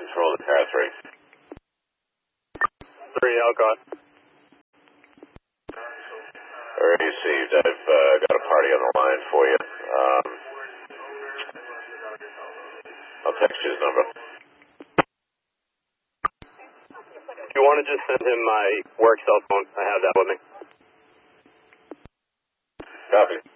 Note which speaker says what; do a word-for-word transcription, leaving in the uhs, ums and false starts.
Speaker 1: control to car three.
Speaker 2: Three, Alcott.
Speaker 1: Received. I've uh, got a party on the line for you. Um, I'll text you his number.
Speaker 2: If you want to just send him my work cell phone, I have that with me.
Speaker 1: Copy.